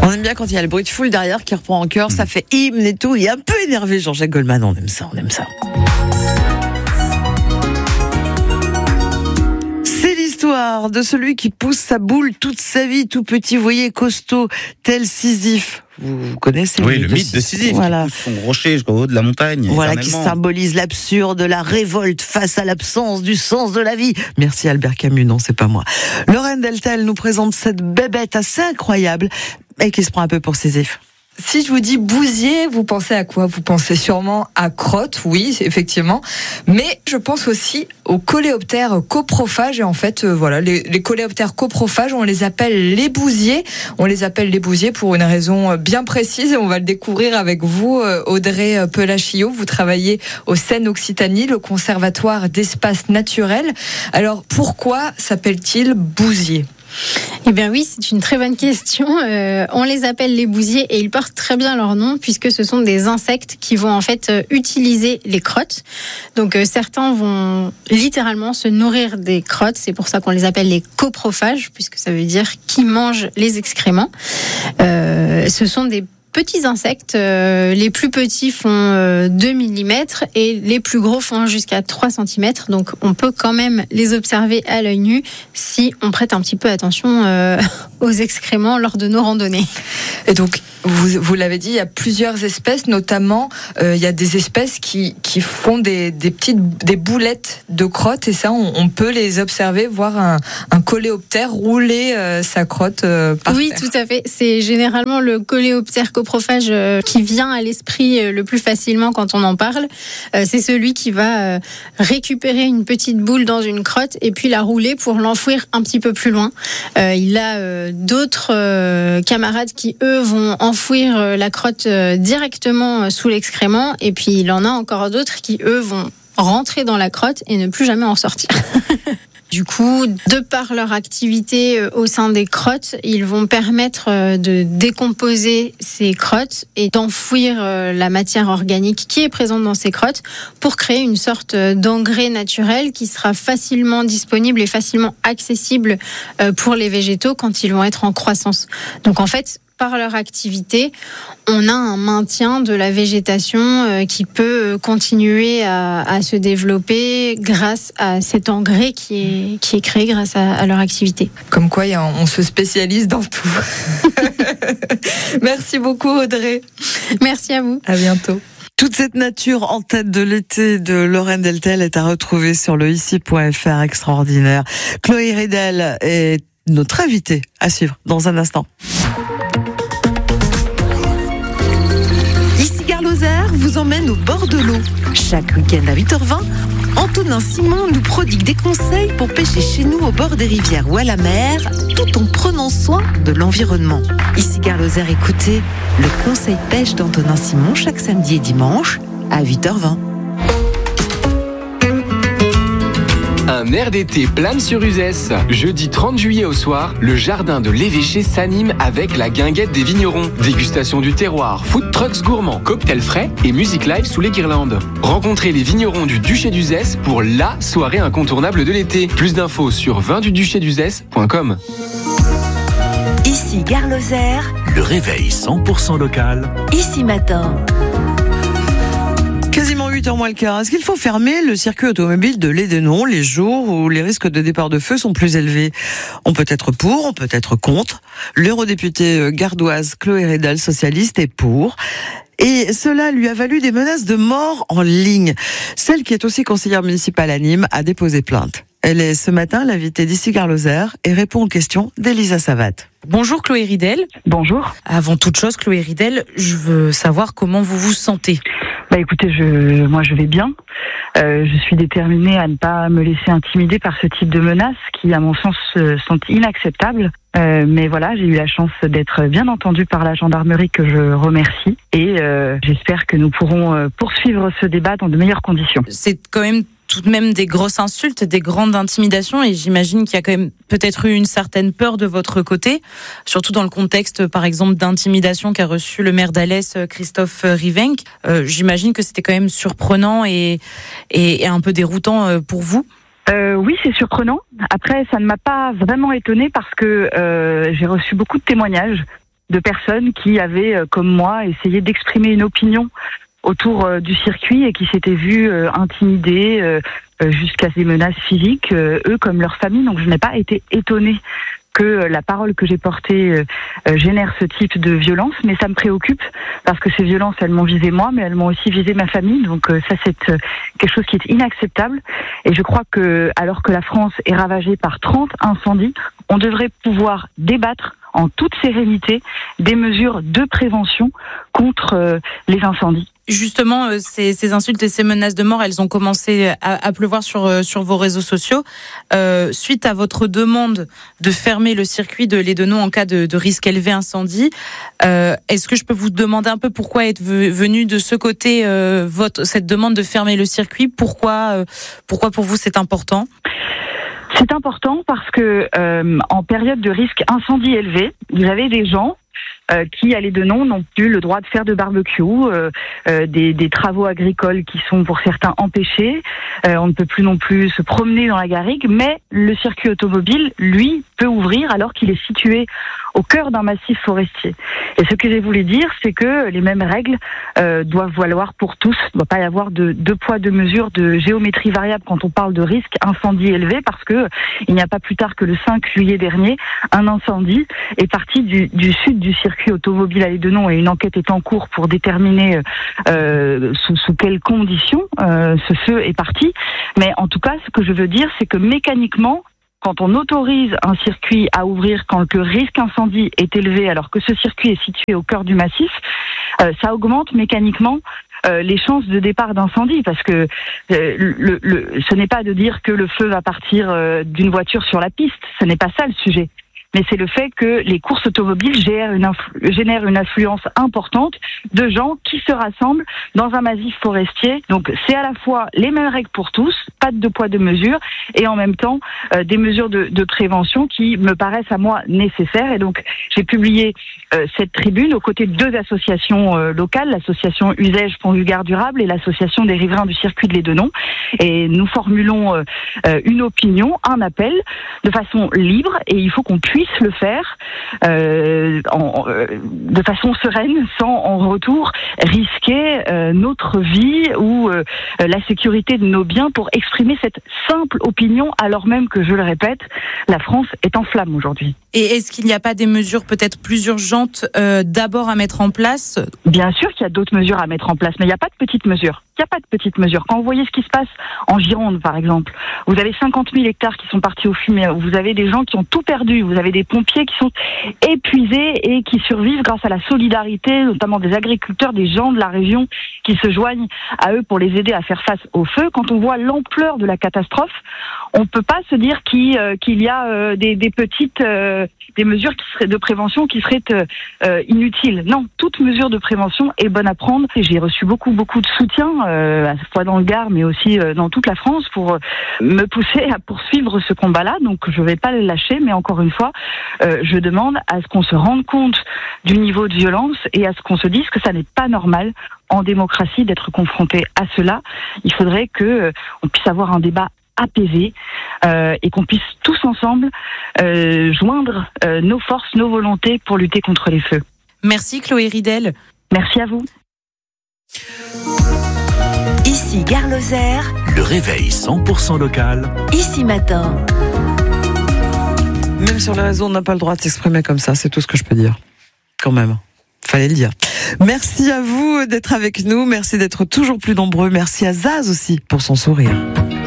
On aime bien quand il y a le bruit de foule derrière qui reprend en chœur, ça fait hymne et tout. Il est un peu énervé, Jean-Jacques Goldman. On aime ça, on aime ça. C'est l'histoire de celui qui pousse sa boule toute sa vie, tout petit, vous voyez, costaud, tel Sisyphe. Vous connaissez le mythe de Sisyphe, voilà. Qui pousse son rocher jusqu'au haut de la montagne. Voilà, qui symbolise l'absurde, la révolte face à l'absence du sens de la vie. Merci Albert Camus, non, c'est pas moi. Lorraine Deltel nous présente cette bébête assez incroyable, et qui se prend un peu pour Sisyphe. Si je vous dis bousier, vous pensez à quoi ? Vous pensez sûrement à crotte, oui, effectivement. Mais je pense aussi aux coléoptères coprophages. Et en fait, les coléoptères coprophages, on les appelle les bousiers. On les appelle les bousiers pour une raison bien précise. Et on va le découvrir avec vous, Audrey Pelachillot. Vous travaillez au Seine-Occitanie, le conservatoire d'espaces naturels. Alors, pourquoi s'appelle-t-il bousier ? Eh bien oui, c'est une très bonne question. On les appelle les bousiers et ils portent très bien leur nom puisque ce sont des insectes qui vont en fait utiliser les crottes. Donc certains vont littéralement se nourrir des crottes. C'est pour ça qu'on les appelle les coprophages puisque ça veut dire qui mangent les excréments. Ce sont des petits insectes, les plus petits font 2 mm et les plus gros font jusqu'à 3 cm. Donc on peut quand même les observer à l'œil nu si on prête un petit peu attention aux excréments lors de nos randonnées. Et donc, vous l'avez dit, il y a plusieurs espèces, notamment il y a des espèces qui font des boulettes de crottes et ça, on peut les observer, voir un coléoptère rouler sa crotte par Oui, terre. tout à fait. C'est généralement le coléoptère coprophage qui vient à l'esprit le plus facilement quand on en parle. C'est celui qui va récupérer une petite boule dans une crotte et puis la rouler pour l'enfouir un petit peu plus loin. Il a d'autres camarades qui, eux, vont enfouir la crotte directement sous l'excrément et puis il en a encore d'autres qui, eux, vont rentrer dans la crotte et ne plus jamais en sortir. Du coup, de par leur activité au sein des crottes, ils vont permettre de décomposer ces crottes et d'enfouir la matière organique qui est présente dans ces crottes pour créer une sorte d'engrais naturel qui sera facilement disponible et facilement accessible pour les végétaux quand ils vont être en croissance. Donc en fait, par leur activité, on a un maintien de la végétation qui peut continuer à se développer grâce à cet engrais qui est créé grâce à leur activité. Comme quoi, on se spécialise dans tout. Merci beaucoup, Audrey. Merci à vous. À bientôt. Toute cette nature en tête de l'été de Lorraine Deltel est à retrouver sur le ici.fr extraordinaire. Chloé Ridel est notre invitée à suivre dans un instant. Ici Gare Lozère vous emmène au bord de l'eau. Chaque week-end à 8h20, Antonin Simon nous prodigue des conseils pour pêcher chez nous au bord des rivières ou à la mer, tout en prenant soin de l'environnement. Ici Gare Lozère, écoutez le conseil pêche d'Antonin Simon chaque samedi et dimanche à 8h20. Un air d'été plane sur Uzès. Jeudi 30 juillet au soir, le jardin de l'évêché s'anime avec la guinguette des vignerons. Dégustation du terroir, food trucks gourmands, cocktails frais et musique live sous les guirlandes. Rencontrez les vignerons du Duché d'Uzès pour la soirée incontournable de l'été. Plus d'infos sur vinduduchéduzès.com. Ici Gare Lozère, le réveil 100% local. Ici Matin. Quasiment 8h moins le quart. Est-ce qu'il faut fermer le circuit automobile de Lédenon les jours où les risques de départ de feu sont plus élevés ? On peut être pour, on peut être contre. L'eurodéputée gardoise Chloé Ridel, socialiste, est pour. Et cela lui a valu des menaces de mort en ligne. Celle qui est aussi conseillère municipale à Nîmes a déposé plainte. Elle est ce matin l'invitée d'Ici Gare Lozère et répond aux questions d'Elisa Savat. Bonjour Chloé Ridel. Bonjour. Avant toute chose, Chloé Ridel, je veux savoir comment vous vous sentez. Écoutez, moi je vais bien. Je suis déterminée à ne pas me laisser intimider par ce type de menaces qui, à mon sens, sont inacceptables. Mais voilà, j'ai eu la chance d'être bien entendue par la gendarmerie que je remercie. Et j'espère que nous pourrons poursuivre ce débat dans de meilleures conditions. C'est quand même tout de même des grosses insultes, des grandes intimidations, et j'imagine qu'il y a quand même peut-être eu une certaine peur de votre côté, surtout dans le contexte, par exemple, d'intimidation qu'a reçu le maire d'Alès, Christophe Rivenc. J'imagine que c'était quand même surprenant et un peu déroutant pour vous. Oui, c'est surprenant. Après, ça ne m'a pas vraiment étonnée parce que j'ai reçu beaucoup de témoignages de personnes qui avaient, comme moi, essayé d'exprimer une opinion autour du circuit et qui s'étaient vues intimidées jusqu'à des menaces physiques, eux comme leur famille. Donc je n'ai pas été étonnée que la parole que j'ai portée génère ce type de violence, mais ça me préoccupe parce que ces violences, elles m'ont visé moi, mais elles m'ont aussi visé ma famille. Donc ça, c'est quelque chose qui est inacceptable. Et je crois que, alors que la France est ravagée par 30 incendies, on devrait pouvoir débattre en toute sérénité des mesures de prévention contre les incendies. Justement, ces insultes et ces menaces de mort, elles ont commencé à pleuvoir sur vos réseaux sociaux. Suite à votre demande de fermer le circuit de l'Édenon en cas de risque élevé incendie, est-ce que je peux vous demander un peu pourquoi est venu de ce côté cette demande de fermer le circuit ? Pourquoi pour vous c'est important ? C'est important parce que en période de risque incendie élevé, vous avez des gens qui, à l'Édenon, n'ont plus le droit de faire de barbecue, des travaux agricoles qui sont pour certains empêchés, on ne peut plus non plus se promener dans la garrigue, mais le circuit automobile, lui, peut ouvrir alors qu'il est situé au cœur d'un massif forestier. Et ce que j'ai voulu dire, c'est que les mêmes règles doivent valoir pour tous. Il ne doit pas y avoir de deux poids, deux mesures, de géométrie variable quand on parle de risque incendie élevé, parce que il n'y a pas plus tard que le 5 juillet dernier, un incendie est parti du sud du circuit automobile à l'Édenon et une enquête est en cours pour déterminer sous quelles conditions ce feu est parti. Mais en tout cas, ce que je veux dire, c'est que mécaniquement, quand on autorise un circuit à ouvrir quand le risque incendie est élevé alors que ce circuit est situé au cœur du massif, ça augmente mécaniquement les chances de départ d'incendie, parce que ce n'est pas de dire que le feu va partir d'une voiture sur la piste, ce n'est pas ça le sujet. Mais c'est le fait que les courses automobiles génèrent une affluence importante de gens qui se rassemblent dans un massif forestier. Donc c'est à la fois les mêmes règles pour tous, pas de deux poids deux mesures, et en même temps des mesures de prévention qui me paraissent à moi nécessaires. Et donc j'ai publié cette tribune aux côtés de deux associations locales, l'association Usège Pont du Gard Durable et l'association des riverains du circuit de l'Édenon. Et nous formulons une opinion, un appel de façon libre, et il faut qu'on puisse le faire de façon sereine, sans en retour risquer notre vie ou la sécurité de nos biens pour exprimer cette simple opinion, alors même que, je le répète, la France est en flammes aujourd'hui. Et est-ce qu'il n'y a pas des mesures peut-être plus urgentes d'abord à mettre en place ? Bien sûr qu'il y a d'autres mesures à mettre en place, mais il n'y a pas de petites mesures. Il n'y a pas de petites mesures. Quand vous voyez ce qui se passe en Gironde, par exemple, vous avez 50 000 hectares qui sont partis au fumier, vous avez des gens qui ont tout perdu, vous avez des pompiers qui sont épuisés et qui survivent grâce à la solidarité, notamment des agriculteurs, des gens de la région qui se joignent à eux pour les aider à faire face au feu. Quand on voit l'ampleur de la catastrophe, on ne peut pas se dire qu'il y a des petites des mesures de prévention qui seraient inutiles. Non, toute mesure de prévention est bonne à prendre. Et j'ai reçu beaucoup de soutien, à la fois dans le Gard, mais aussi dans toute la France, pour me pousser à poursuivre ce combat-là. Donc je ne vais pas le lâcher, mais encore une fois, je demande à ce qu'on se rende compte du niveau de violence et à ce qu'on se dise que ça n'est pas normal en démocratie d'être confronté à cela. Il faudrait qu'on puisse avoir un débat apaisé et qu'on puisse tous ensemble joindre nos forces, nos volontés pour lutter contre les feux. Merci Chloé Ridel. Merci à vous. Ici Gare Lozère. Le réveil 100% local. Ici Matin. Même sur les réseaux, on n'a pas le droit de s'exprimer comme ça, c'est tout ce que je peux dire. Quand même, fallait le dire. Merci à vous d'être avec nous, merci d'être toujours plus nombreux, merci à Zaz aussi pour son sourire.